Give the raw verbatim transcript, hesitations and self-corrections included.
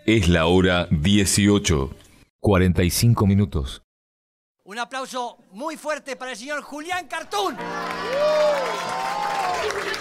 Es la hora dieciocho. cuarenta y cinco minutos. Un aplauso muy fuerte para el señor Julián Cartoon.